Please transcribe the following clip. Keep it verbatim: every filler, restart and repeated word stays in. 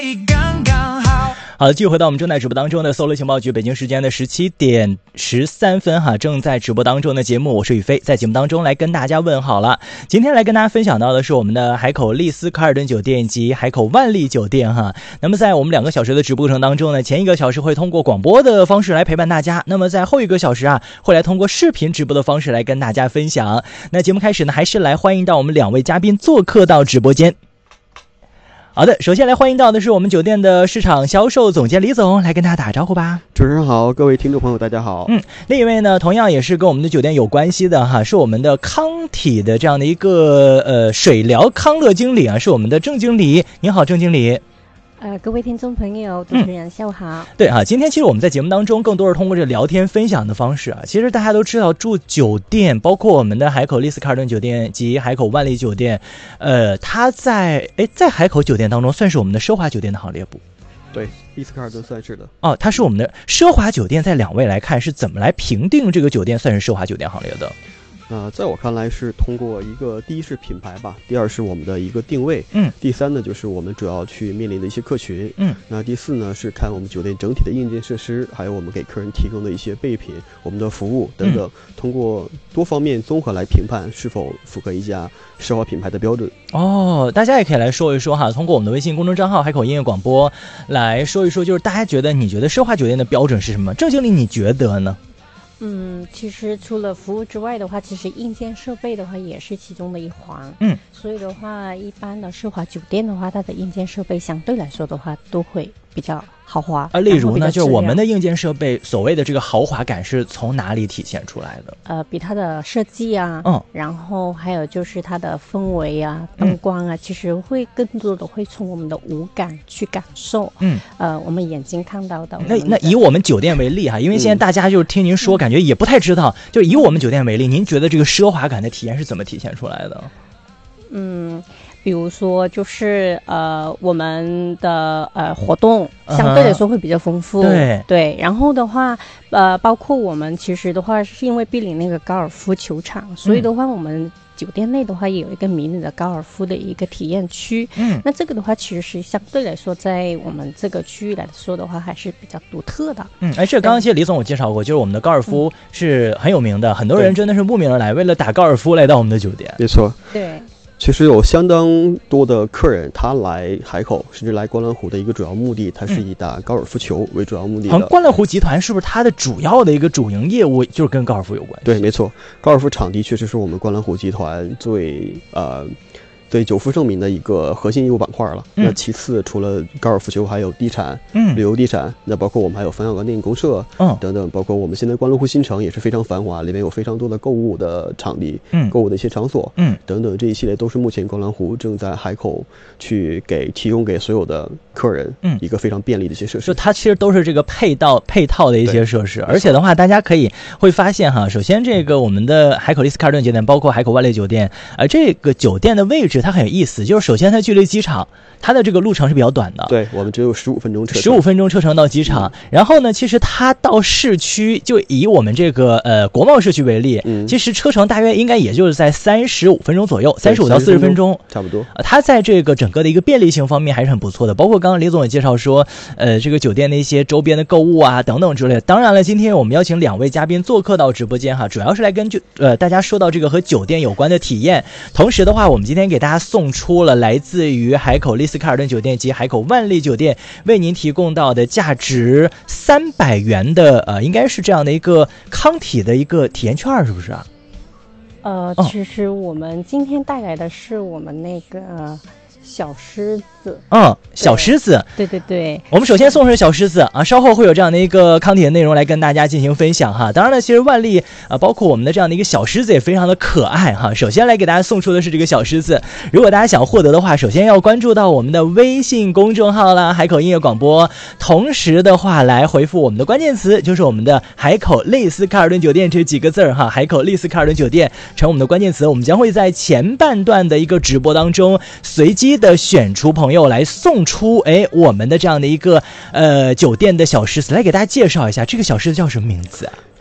好的，继续回到我们正在直播当中的搜罗情报局，北京时间的十七点十三分哈，正在直播当中的节目，我是宇飞，在节目当中来跟大家问好了。今天来跟大家分享到的是我们的海口丽思卡尔顿酒店及海口万丽酒店哈。那么在我们两个小时的直播过程当中呢，前一个小时会通过广播的方式来陪伴大家，那么在后一个小时啊，会来通过视频直播的方式来跟大家分享。那节目开始呢，还是来欢迎到我们两位嘉宾做客到直播间。好的，首先来欢迎到的是我们酒店的市场销售总监李总，来跟大家打个招呼吧。 主持人好，各位听众朋友大家好。 嗯，另一位呢，同样也是跟我们的酒店有关系的哈，是我们的康体的这样的一个呃水疗康乐经理啊，是我们的郑经理。你好，郑经理。 呃，各位听众朋友，主持人下午好。嗯、 对啊，今天其实我们在节目当中更多是通过这聊天分享的方式啊。其实大家都知道，住酒店，包括我们的海口丽思卡尔顿酒店及海口万丽酒店，呃，它在哎在海口酒店当中算是我们的奢华酒店的行列不？ 对，丽思卡尔顿算是的。 哦，它是我们的奢华酒店，在两位来看是怎么来评定这个酒店算是奢华酒店行列的？ 呃，在我看来是通过一个，第一是品牌吧，第二是我们的一个定位， 嗯， 第三呢就是我们主要去面临的一些客群， 嗯， 那第四呢是看我们酒店整体的硬件设施，还有我们给客人提供的一些备品、我们的服务等等，嗯、通过多方面综合来评判是否符合一家奢华品牌的标准。 哦，大家也可以来说一说哈，通过我们的微信公众账号海口音乐广播来说一说，就是大家觉得你觉得奢华酒店的标准是什么？郑经理你觉得呢？ 嗯，其实除了服务之外的话，其实硬件设备的话也是其中的一环。 嗯， 所以的话，一般的奢华酒店的话，它的硬件设备相对来说的话，都会比较豪华。 啊，例如呢，就是我们的硬件设备，所谓的这个豪华感是从哪里体现出来的？ 呃，比它的设计啊， 嗯， 然后还有就是它的氛围啊、灯光啊，嗯、其实会更多的会从我们的五感去感受。 嗯， 呃，我们眼睛看到的。 那那以我们酒店为例哈，因为现在大家就是听您说，嗯、感觉也不太知道，就以我们酒店为例，您觉得这个奢华感的体验是怎么体现出来的？ 嗯。比如说，就是呃，我们的呃活动相对来说会比较丰富， uh-huh. 对对。然后的话，呃，包括我们其实的话，是因为毗邻那个高尔夫球场，所以的话，我们酒店内的话也有一个迷你的高尔夫的一个体验区。 嗯， 那这个的话，其实是相对来说，在我们这个区域来说的话，还是比较独特的。 嗯，哎，这刚刚其实李总我介绍过，就是我们的高尔夫是很有名的，嗯、很多人真的是慕名而来，为了打高尔夫来到我们的酒店。 没错， 对。 其实有相当多的客人，他来海口，甚至来观澜湖的一个主要目的，他是以打高尔夫球为主要目的的。 好像观澜湖集团是不是它的主要的一个主营业务就是跟高尔夫有关？ 对，没错，高尔夫场地确实是我们观澜湖集团最呃。对久负盛名的一个核心业务板块了。嗯、那其次，除了高尔夫球，还有地产、嗯、旅游地产，那包括我们还有冯小刚电影公社，嗯等等，包括我们现在观澜湖新城也是非常繁华，里面有非常多的购物的场地，嗯，购物的一些场所，嗯等等，这一系列都是目前观澜湖正在海口去给提供给所有的客人，嗯，一个非常便利的一些设施。 就它其实都是这个配套配套的一些设施，而且的话，大家可以会发现哈，首先这个我们的海口丽思卡尔顿酒店，包括海口万丽酒店，呃，这个酒店的位置。它很有意思，就是首先它距离机场，它的这个路程是比较短的， 对我们只有十五分钟车程， 十五分钟车程到机场。嗯、然后呢，其实它到市区，就以我们这个呃国贸市区为例，嗯、其实车程大约应该也就是在三十五分钟左右，三十五到四十分钟， 差不多。 呃，它在这个整个的一个便利性方面还是很不错的，包括刚刚李总也介绍说，呃，这个酒店的一些周边的购物啊等等之类的。当然了，今天我们邀请两位嘉宾做客到直播间哈，主要是来跟就呃大家说到这个和酒店有关的体验，同时的话，我们今天给大家送出了来自于海口丽思卡尔顿酒店及海口万丽酒店为您提供到的价值三百元的呃，应该是这样的一个康体的一个体验券，是不是啊？ 呃，其实我们今天带来的是我们那个小狮子， 嗯，小狮子， 对对对， 我们首先送上小狮子啊，稍后会有这样的一个康体的内容来跟大家进行分享哈。当然了，其实万丽啊，包括我们的这样的一个小狮子也非常的可爱哈。首先来给大家送出的是这个小狮子，如果大家想获得的话，首先要关注到我们的微信公众号啦，海口音乐广播，同时的话来回复我们的关键词，就是我们的海口丽思卡尔顿酒店这几个字儿哈，海口丽思卡尔顿酒店成我们的关键词，我们将会在前半段的一个直播当中随机的选出朋友来送出哎我们的这样的一个呃酒店的小狮子，来给大家介绍一下这个小狮子叫什么名字啊？